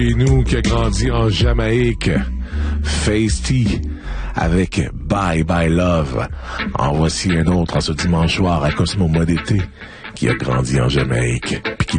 Et nous qui a grandi en Jamaïque, Feisty avec Bye Bye Love. En voici un autre en ce dimanche soir à Cosmo Mois d'été qui a grandi en Jamaïque puis qui